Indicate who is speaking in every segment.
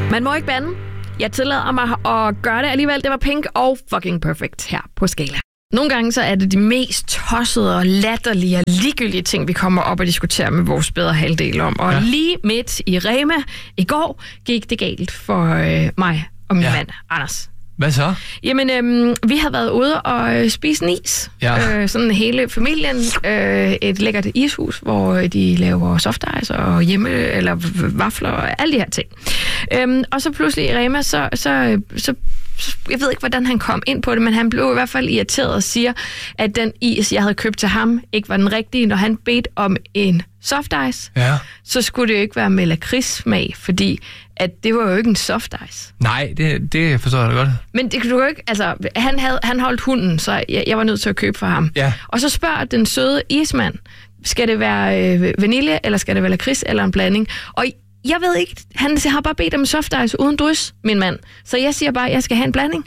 Speaker 1: Man må ikke bande. Jeg tillader mig at gøre det alligevel. Det var Pink og Fucking Perfect her på Skala. Nogle gange så er det de mest tossede og latterlige og ligegyldige ting, vi kommer op og diskuterer med vores bedre halvdel om. Og lige midt i Rema i går gik det galt for mig og min mand, Anders.
Speaker 2: Hvad så?
Speaker 1: Jamen, vi havde været ude og spise en is. Ja. Sådan hele familien. Et lækkert ishus, hvor de laver soft ice og eller vafler og alle de her ting. Og så pludselig i Rema, så jeg ved ikke, hvordan han kom ind på det, men han blev i hvert fald irriteret og siger, at den is, jeg havde købt til ham, ikke var den rigtige. Når han bedte om en soft ice, så skulle det jo ikke være med lakridssmag, fordi at det var jo ikke en soft ice.
Speaker 2: Nej, det forstår jeg da godt.
Speaker 1: Men det kunne du ikke, altså, han holdt hunden, så jeg var nødt til at købe for ham. Ja. Og så spørger den søde ismand, skal det være vanilje, eller skal det være lakrids, eller en blanding? Og jeg ved ikke, han har bare bedt om soft ice uden drys, min mand. Så jeg siger bare, at jeg skal have en blanding.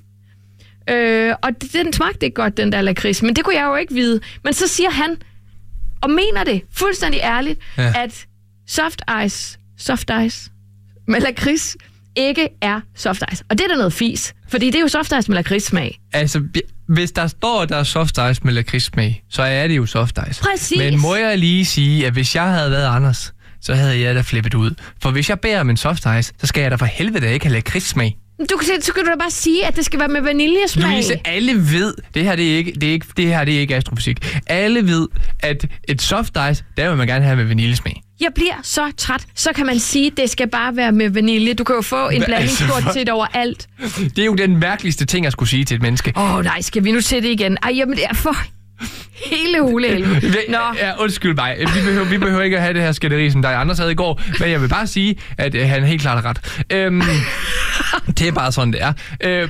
Speaker 1: Og den smagte ikke godt, den der lakrids, men det kunne jeg jo ikke vide. Men så siger han, og mener det fuldstændig ærligt, at soft ice med lakrids ikke er soft ice. Og det er da noget fis, fordi det er jo soft ice med lakridssmag.
Speaker 2: Altså, hvis der står, der er soft ice med lakridssmag, så er det jo soft ice.
Speaker 1: Præcis.
Speaker 2: Men må jeg lige sige, at hvis jeg havde været Anders, så havde jeg da flippet ud. For hvis jeg bærer om en soft ice, så skal jeg da for helvede ikke have lakridssmag.
Speaker 1: Så kan du da bare sige, at det skal være med vaniljesmag.
Speaker 2: Louise, alle ved, det her er ikke astrofysik. Alle ved, at et soft ice, der vil man gerne have med vaniljesmag.
Speaker 1: Jeg bliver så træt. Så kan man sige, at det skal bare være med vanilje. Du kan jo få en blanding stort set overalt.
Speaker 2: Det er jo den mærkeligste ting, jeg skulle sige til et menneske.
Speaker 1: Nej, skal vi nu se det igen? Ej, jamen det er for hele hulehelvede.
Speaker 2: Nå. Ja, undskyld mig. Vi behøver ikke at have det her skænderi, som dig Anders havde i går, men jeg vil bare sige, at han helt klart er ret. Det er bare sådan, det er.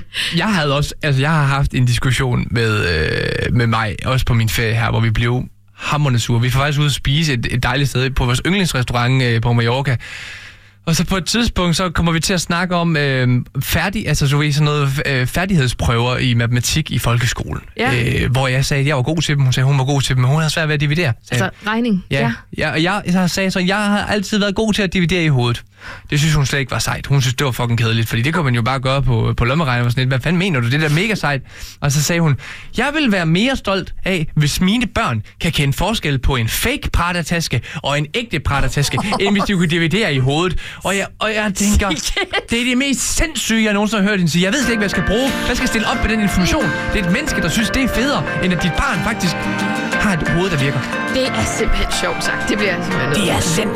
Speaker 2: Jeg har haft en diskussion med mig, også på min ferie her, hvor vi blev hamrende sure. Vi får faktisk ud at spise et dejligt sted på vores yndlingsrestaurant på Mallorca. Og så på et tidspunkt, så kommer vi til at snakke om færdighedsprøver i matematik i folkeskolen. Ja. Hvor jeg sagde, at jeg var god til dem. Hun sagde, hun var god til dem, men hun havde svært ved at dividere.
Speaker 1: Altså regning?
Speaker 2: Ja. Og jeg sagde så, jeg har altid været god til at dividere i hovedet. Det synes hun slet ikke var sejt. Hun synes, det var fucking kedeligt, fordi det kunne man jo bare gøre på lommeregner og sådan lidt. Hvad fanden mener du? Det der mega sejt. Og så sagde hun, jeg vil være mere stolt af, hvis mine børn kan kende forskel på en fake Prada-taske og en ægte Prada-taske, end hvis de kunne dividere i hovedet. Og jeg tænker, det er det mest sindssyge, jeg nogensinde har hørt hende sige. Jeg ved slet ikke, hvad jeg skal bruge. Hvad skal jeg stille op med den information? Det er et menneske, der synes, det er federe, end at dit barn faktisk har et hoved, der virker.
Speaker 1: Det er simpelthen sjovt sagt. Det bliver simpelthen